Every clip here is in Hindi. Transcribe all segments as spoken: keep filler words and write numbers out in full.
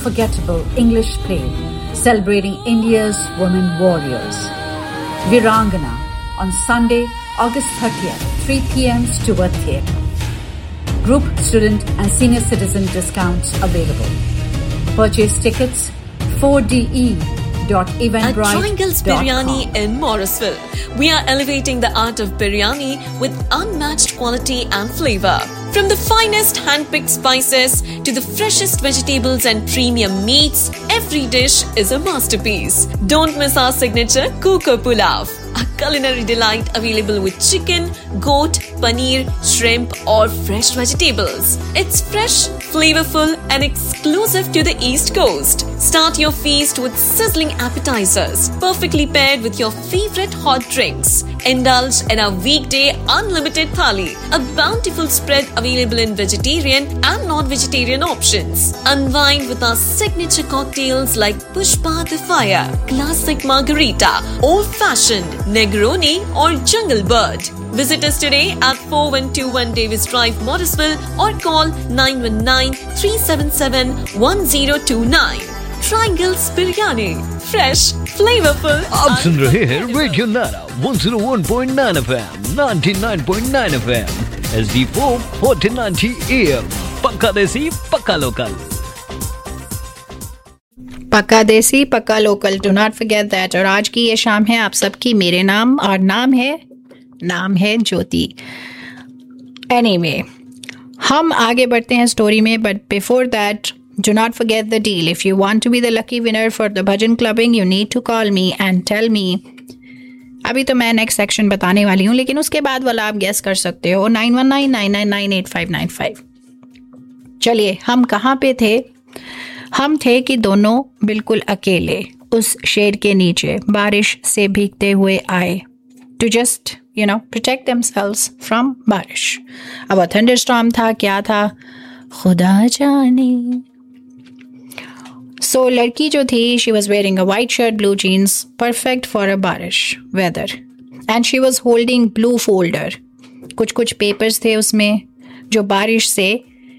unforgettable English play celebrating India's women warriors. Virangana on Sunday, August thirtieth, three p.m. Stewart Theatre. Group, student and senior citizen discounts available. Purchase tickets four D E dot eventbrite dot com. At Triangles Biryani in Morrisville, we are elevating the art of biryani with unmatched quality and flavor. From the finest hand-picked spices to the freshest vegetables and premium meats, every dish is a masterpiece. Don't miss our signature Kukko Pulav, a culinary delight available with chicken, goat, paneer, shrimp or fresh vegetables. It's fresh, flavorful and exclusive to the East Coast. Start your feast with sizzling appetizers, perfectly paired with your favorite hot drinks. Indulge in our weekday unlimited thali, a bountiful spread available in vegetarian and non-vegetarian options. Unwind with our signature cocktails like Pushpa the Fire, Classic Margarita, Old Fashioned, Negroni or Jungle Bird. Visit us today at four one two one Davis Drive, Morrisville or call nine one nine, three seven seven, one zero two nine. Triangles Biryani, fresh, flavorful. आप सुन रहे हैं रेडियो नारा one oh one point nine F M, ninety-nine point nine F M, S D four fourteen ninety A M. पक्का देसी, पक्का लोकल. पक्का देसी, पक्का local. Do not forget that. और आज की ये शाम है आप सबकी मेरे नाम, और नाम है नाम है ज्योति. एनीवे, हम आगे बढ़ते हैं स्टोरी में, but before that do not forget the deal. If you want to be the lucky winner for the bhajan clubbing, you need to call me and tell me. अभी तो मैं नेक्स्ट सेक्शन बताने वाली हूँ, लेकिन उसके बाद वाला आप गेस कर सकते हो. Nine one nine nine nine nine eight five nine five. चलिए, हम कहाँ पे थे? हम थे कि दोनों बिल्कुल अकेले उस शेड के नीचे बारिश से भीगते हुए आए, to just you know protect themselves from बारिश. अब थंडरस्टॉर्म था, क्या था खुदा जाने. So, लड़की जो थी, she was wearing a white shirt, blue jeans, perfect for a बारिश weather. And she was holding blue folder. कुछ कुछ papers थे उसमें जो बारिश से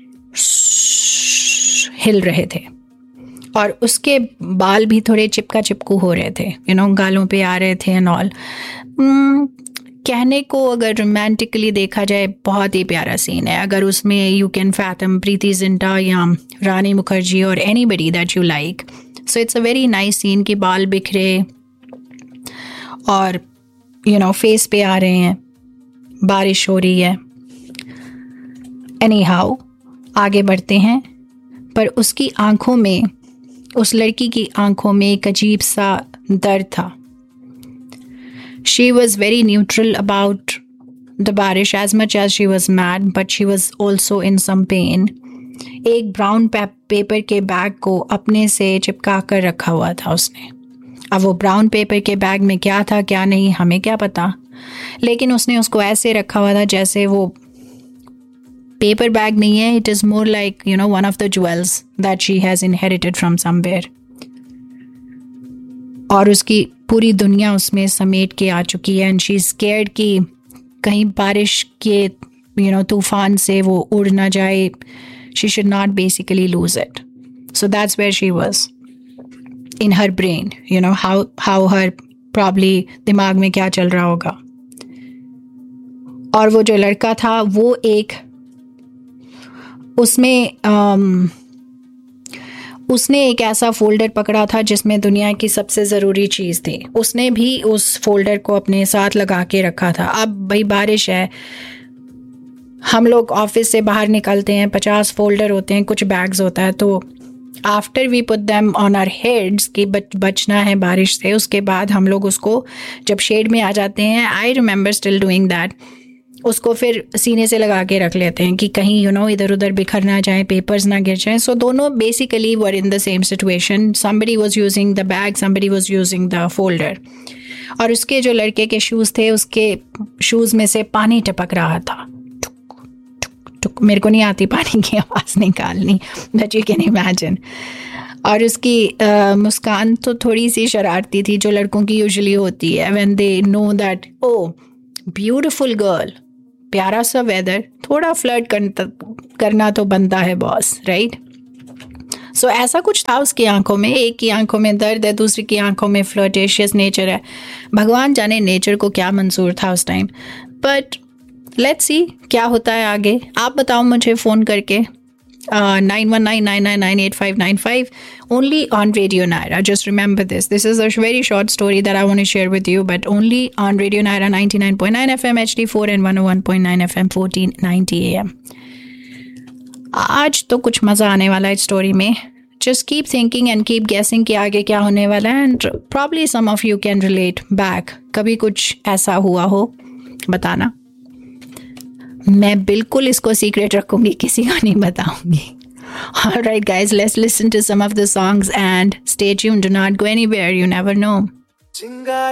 हिल रहे थे, और उसके बाल भी थोड़े चिपका चिपकू हो रहे थे, you know, गालों पे आ रहे थे and all. hmm, कहने को अगर रोमांटिकली देखा जाए बहुत ही प्यारा सीन है. अगर उसमें you can fathom Preity Zinta या रानी मुखर्जी और anybody that you like, so it's a very nice scene कि बाल बिखरे और यू नो फेस पे आ रहे हैं, बारिश हो रही है. एनी हाउ, आगे बढ़ते हैं. पर उसकी आंखों में, उस लड़की की आंखों में एक अजीब सा दर्द था. She was very neutral about the बारिश as much as she was mad, but she was also in some pain. एक ब्राउन पेपर के बैग को अपने से चिपका कर रखा हुआ था उसने. अब वो ब्राउन पेपर के बैग में क्या था क्या नहीं हमें क्या पता, लेकिन उसने उसको ऐसे रखा हुआ था जैसे वो पेपर बैग नहीं है. It is more like you know one of the jewels that she has inherited from somewhere. और उसकी पूरी दुनिया उसमें समेट के आ चुकी है. एंड शी इज स्केयर्ड कि कहीं बारिश के यू नो तूफान से वो उड़ ना जाए. She should not basically lose it. So that's where she was in her brain, you know how how her probably दिमाग में क्या चल रहा होगा. और वो जो लड़का था वो एक उसमें um, उसने एक ऐसा फोल्डर पकड़ा था जिसमें दुनिया की सबसे ज़रूरी चीज़ थी. उसने भी उस फोल्डर को अपने साथ लगा के रखा था. अब भाई बारिश है, हम लोग ऑफिस से बाहर निकलते हैं, पचास फोल्डर होते हैं, कुछ बैग्स होता है, तो after we put them on our heads कि बच बचना है बारिश से, उसके बाद हम लोग उसको जब शेड में आ जाते हैं, I remember still doing that, उसको फिर सीने से लगा के रख लेते हैं कि कहीं यू नो इधर उधर बिखर ना जाए, पेपर्स ना गिर जाए. सो दोनों basically were in the same situation. Somebody was using the bag, somebody was using the folder. और उसके जो लड़के के शूज़ थे, उसके शूज़ में से पानी टपक रहा था. टुक टुक टुक. मेरे को नहीं आती पानी की आवाज़ निकालनी, बट यू कैन इमेजिन. और उसकी uh, मुस्कान तो थोड़ी सी शरारती थी, जो लड़कों की यूजुअली होती है when they know that O beautiful girl, प्यारा सा वेदर, थोड़ा फ्लर्ट करना तो बनता है बॉस, राइट. सो so, ऐसा कुछ था उसकी आंखों में, एक की आंखों में दर्द है, दूसरी की आंखों में फ्लर्टेशियस नेचर है। भगवान जाने नेचर को क्या मंजूर था उस टाइम, बट लेट्स सी क्या होता है आगे। आप बताओ मुझे फ़ोन करके, nine one nine nine nine nine eight five nine five, only on Radio Naira. Just remember this. This is a very short story that I want to share with you, but only on Radio Naira ninety-nine point nine F M H D four and one oh one point nine F M fourteen ninety A M. आज तो कुछ मज़ा आने वाला है इस स्टोरी में। Just keep thinking and keep guessing कि आगे क्या होने वाला है, and probably some of you can relate back. कभी कुछ ऐसा हुआ हो, बताना। मैं बिल्कुल इसको सीक्रेट रखूंगी, किसी को नहीं बताऊंगी। All right, guys, let's listen to some of the songs and stay tuned. Do not go anywhere. You never know.